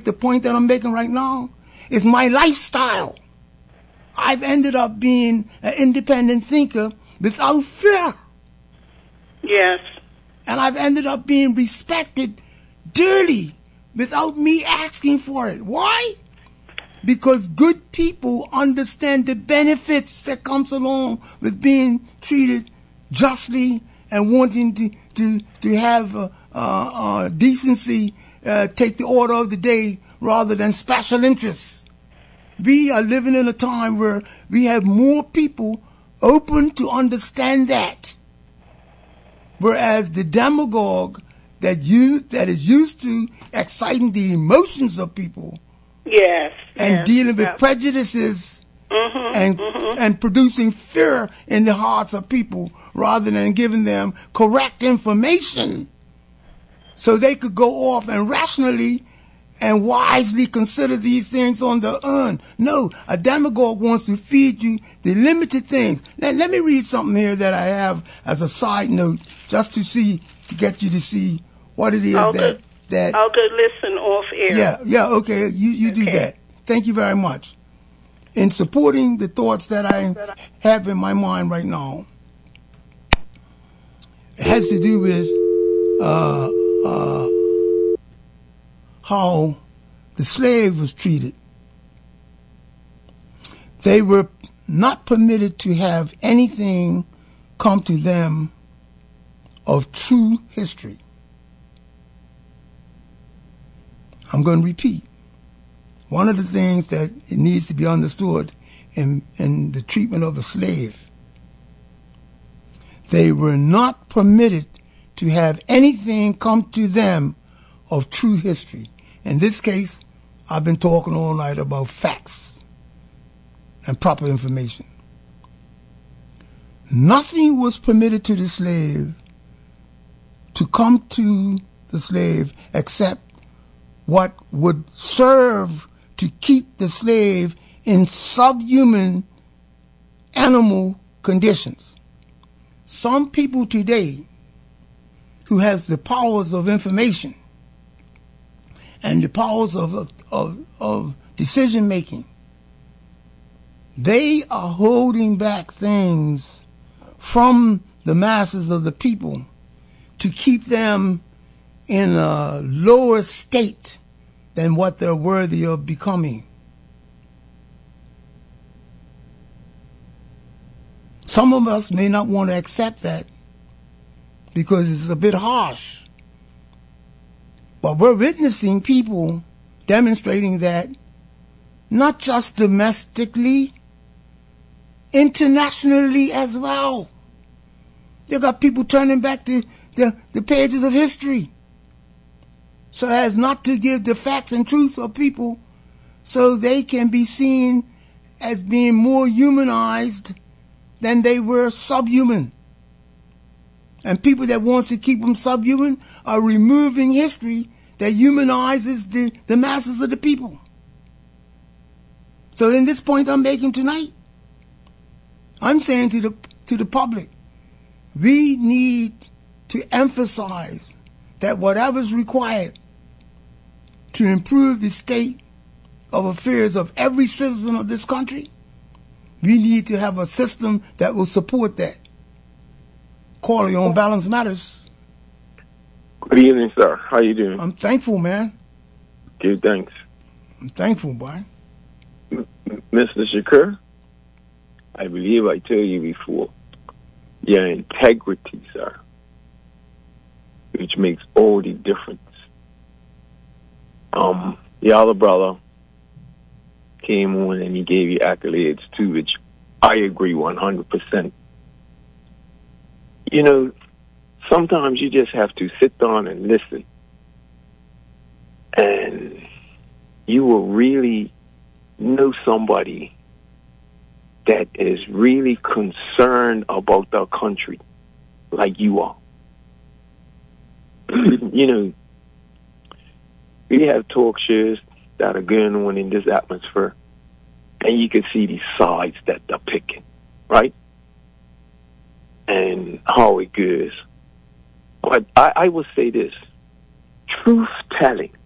make the point that I'm making right now, is my lifestyle. I've ended up being an independent thinker without fear. Yes. And I've ended up being respected dearly without me asking for it. Why? Because good people understand the benefits that comes along with being treated justly and wanting to have decency take the order of the day rather than special interests. We are living in a time where we have more people open to understand that. Whereas the demagogue that is used to exciting the emotions of people, yes, and dealing with prejudices, and producing fear in the hearts of people rather than giving them correct information so they could go off and rationally and wisely consider these things on their own. No, a demagogue wants to feed you the limited things. Let me read something here that I have as a side note, just to get you to see what it is I'll go listen off air. Yeah, okay, you do that. Thank you very much. In supporting the thoughts that I have in my mind right now, it has to do with how the slave was treated. They were not permitted to have anything come to them of true history. I'm going to repeat. One of the things that it needs to be understood in the treatment of a slave, they were not permitted to have anything come to them of true history. In this case, I've been talking all night about facts and proper information. Nothing was permitted to the slave to come to the slave except what would serve to keep the slave in subhuman animal conditions. Some people today who has the powers of information and the powers of decision making, they are holding back things from the masses of the people to keep them in a lower state than what they're worthy of becoming. Some of us may not want to accept that because it's a bit harsh. But we're witnessing people demonstrating that not just domestically, internationally as well. You got people turning back the pages of history so as not to give the facts and truth of people so they can be seen as being more humanized than they were subhuman. And people that wants to keep them subhuman are removing history that humanizes the masses of the people. So in this point I'm making tonight, I'm saying to the public, we need to emphasize that whatever's required to improve the state of affairs of every citizen of this country, we need to have a system that will support that. Corley on Balance Matters. Good evening, sir. How you doing? I'm thankful, man. Good, thanks. I'm thankful, boy. Mr. Shakur, I believe I told you before, your integrity, sir, which makes all the difference. The other brother came on and he gave you accolades too, which I agree 100%. You know, sometimes you just have to sit down and listen, and you will really know somebody that is really concerned about their country like you are. You know, we have talk shows that are going on in this atmosphere, and you can see the sides that they're picking, right? And how it goes. But I will say this, truth-telling